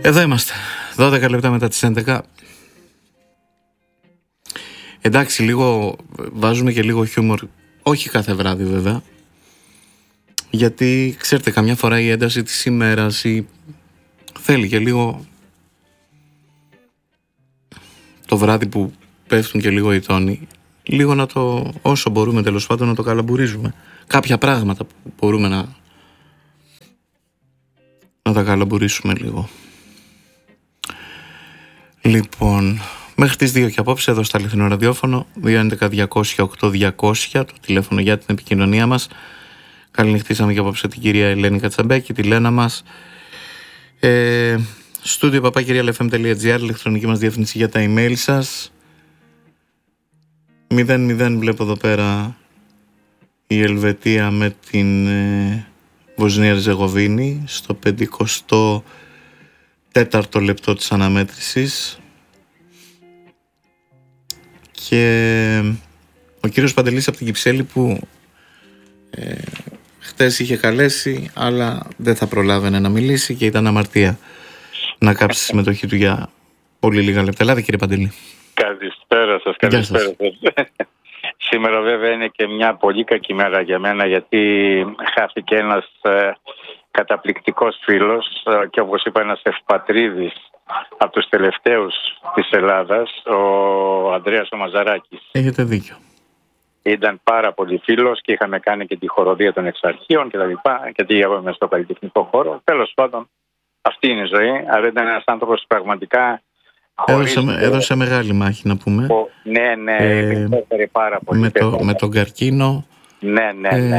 Εδώ είμαστε, 12 λεπτά μετά τις 11. Εντάξει, λίγο βάζουμε και λίγο χιούμορ, όχι κάθε βράδυ βέβαια, γιατί ξέρετε καμιά φορά η ένταση της ημέρας θέλει και λίγο το βράδυ που πέφτουν και λίγο οι τόνοι, λίγο να το, όσο μπορούμε τέλος πάντων, να το καλαμπουρίζουμε. Κάποια πράγματα που μπορούμε να τα καλαμπουρίσουμε λίγο. Λοιπόν, μέχρι τις 2 και απόψε εδώ στο αληθινό ραδιόφωνο 211-200-8200, το τηλέφωνο για την επικοινωνία μας. Καληνυχτήσαμε και απόψε την κυρία Ελένη Κατσαμπέκη, τη Λένα μας. Studio papakirialfm.gr, ηλεκτρονική μας διεύθυνση για τα email σας. 0-0 βλέπω εδώ πέρα η Ελβετία με την Βοσνία Ριζεγοβίνη στο 54ο λεπτό της αναμέτρησης. Και ο κύριος Παντελής από την Κυψέλη που χτες είχε καλέσει, αλλά δεν θα προλάβαινε να μιλήσει και ήταν αμαρτία να κάψει τη συμμετοχή του για πολύ λίγα λεπτά. Ελάτε κύριε Παντελή. Καλησπέρα σας, καλησπέρα σας. Σήμερα βέβαια είναι και μια πολύ κακή μέρα για μένα, γιατί χάθηκε ένας καταπληκτικός φίλος και όπως είπα ένας ευπατρίδης από τους τελευταίους της Ελλάδας, ο Ανδρέας ο Μαζαράκης. Έχετε δίκιο. Ήταν πάρα πολύ φίλος και είχαμε κάνει και τη χοροδία των εξαρχείων και τα λοιπά, γιατί εγώ είμαι στο καλλιτεχνικό χώρο. Τέλος πάντων, αυτή είναι η ζωή, αλλά ήταν ένας άνθρωπος πραγματικά έδωσε μεγάλη μάχη, να πούμε. Ναι, πάρα πολύ. Με τον καρκίνο. Ναι.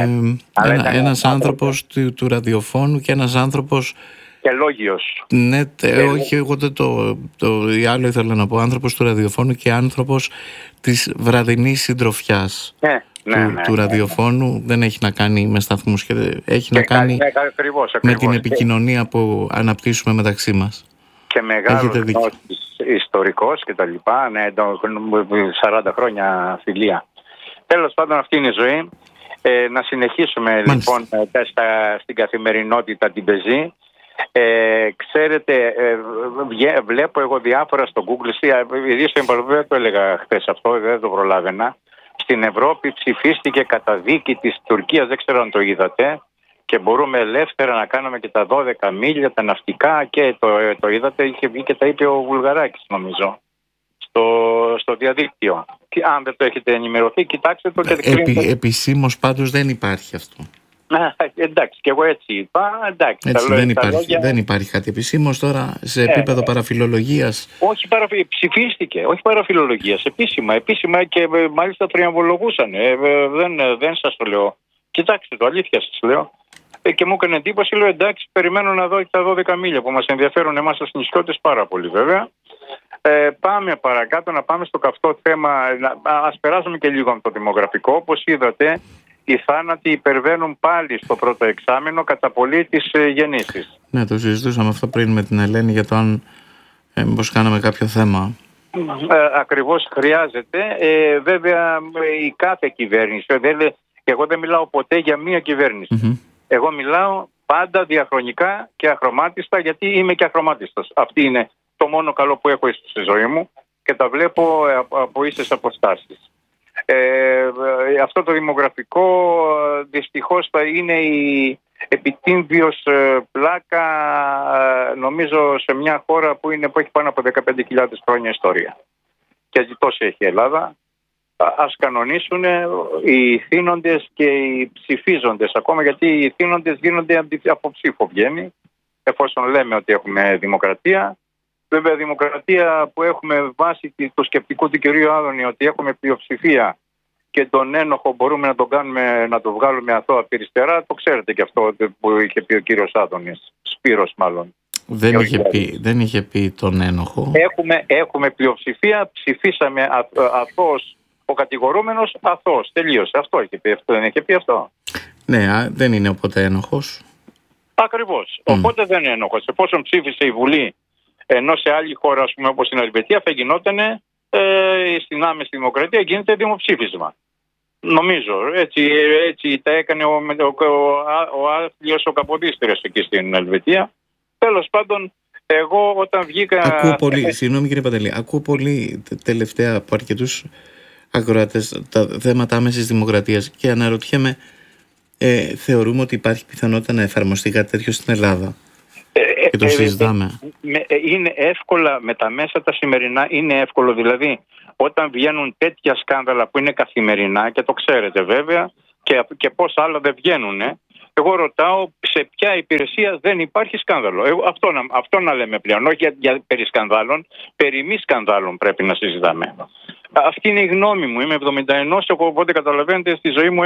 Ένας άνθρωπος του ραδιοφώνου και ένας άνθρωπος και λόγιος. Ναι, όχι, εγώ δεν η άλλο ήθελα να πω, άνθρωπος του ραδιοφώνου και άνθρωπος της βραδινής συντροφιάς του ραδιοφώνου. Δεν έχει να κάνει με σταθμούς και έχει να κάνει ακριβώς. Με την επικοινωνία που αναπτύσσουμε μεταξύ μας. Και μεγάλος ιστορικός και τα λοιπά, 40 χρόνια φιλία. Τέλος πάντων, αυτή είναι η ζωή. Να συνεχίσουμε λοιπόν στην καθημερινότητα την πεζή. Ξέρετε, βλέπω εγώ διάφορα στο Google, ιδίως στο Ιμπαλβέ το έλεγα χθες αυτό, δεν το προλάβαινα. Στην Ευρώπη ψηφίστηκε καταδίκη της Τουρκίας, δεν ξέρω αν το είδατε, και μπορούμε ελεύθερα να κάνουμε και τα 12 μίλια, τα ναυτικά, και το είδατε, είχε βγει και τα είπε ο Βουλγαράκης νομίζω στο διαδίκτυο. Και αν δεν το έχετε ενημερωθεί, κοιτάξτε το. Επισήμως πάντως δεν υπάρχει αυτό. Εντάξει, και εγώ έτσι είπα. Εντάξει, δεν υπάρχει κάτι επισήμως τώρα σε επίπεδο παραφιλολογίας. Όχι, ψηφίστηκε, όχι παραφιλολογίας, επίσημα και μάλιστα τριαμβολογούσαν. Δεν σας το λέω. Κοιτάξτε το, αλήθεια σας λέω. Και μου έκανε εντύπωση, λέω εντάξει, περιμένω να δω τα 12 μίλια που μας ενδιαφέρουν εμάς ως νησιώτες πάρα πολύ βέβαια. Πάμε παρακάτω, να πάμε στο καυτό θέμα. Ας περάσουμε και λίγο από το δημογραφικό. Όπως είδατε, οι θάνατοι υπερβαίνουν πάλι στο πρώτο εξάμηνο κατά πολύ τις γεννήσεις. Ναι, το συζητούσαμε αυτό πριν με την Ελένη για το αν μήπως κάναμε κάποιο θέμα. Ακριβώς χρειάζεται. Βέβαια η κάθε κυβέρνηση, εγώ δεν μιλάω ποτέ για μία κυβέρνηση. Εγώ μιλάω πάντα διαχρονικά και αχρωμάτιστα, γιατί είμαι και αχρωμάτιστος. Αυτή είναι το μόνο καλό που έχω στη ζωή μου και τα βλέπω από ίσες αποστάσεις. Αυτό το δημογραφικό δυστυχώς θα είναι η επιτύμβιος πλάκα, νομίζω, σε μια χώρα που έχει πάνω από 15.000 χρόνια ιστορία. Και τόσο έχει η Ελλάδα. Ας κανονίσουν οι θύνοντες και οι ψηφίζοντες ακόμα, γιατί οι θύνοντες γίνονται από ψήφο βγαίνει, εφόσον λέμε ότι έχουμε δημοκρατία. Βέβαια, δημοκρατία που έχουμε βάσει του σκεπτικού του κυρίου Άδωνη, ότι έχουμε πλειοψηφία και τον ένοχο μπορούμε να τον κάνουμε, να το βγάλουμε αθώα περιστερά, το ξέρετε και αυτό που είχε πει ο κύριος Άδωνης, Σπύρος μάλλον. Δεν είχε πει τον ένοχο. Έχουμε πλειοψηφία, ψηφίσαμε αθώος, ο κατηγορούμενος αθώος, τελείωσε. Αυτό είχε πει, αυτό δεν είχε πει αυτό. Ναι, δεν είναι οπότε ένοχος. Ακριβώς, οπότε δεν είναι ένοχος. Εφόσον ψήφισε η Βουλή, ενώ σε άλλη χώρα, ας πούμε, όπως στην Ελβετία, θα γινόταν στην άμεση δημοκρατία, γίνεται δημοψήφισμα. Νομίζω. Έτσι τα έκανε ο άθλιος ο Καποδίστριος εκεί στην Ελβετία. Τέλος πάντων, Εγώ όταν βγήκα... Ακούω πολύ, συγγνώμη κύριε Παντελή, ακούω πολύ τελευταία από αρκετούς ακροατές τα θέματα άμεσης δημοκρατίας και αναρωτιέμαι, θεωρούμε ότι υπάρχει πιθανότητα να εφαρμοστεί κάτι τέτοιο στην Ελλάδα? Και το συζητάμε. Είναι εύκολα με τα μέσα τα σημερινά, είναι εύκολο. Δηλαδή, όταν βγαίνουν τέτοια σκάνδαλα που είναι καθημερινά, και το ξέρετε βέβαια, και πώς άλλα δεν βγαίνουν, εγώ ρωτάω σε ποια υπηρεσία δεν υπάρχει σκάνδαλο. Αυτό να λέμε πλέον, όχι για περί σκανδάλων, περί μη σκανδάλων πρέπει να συζητάμε. Αυτή είναι η γνώμη μου. Είμαι 71, οπότε καταλαβαίνετε, στη ζωή μου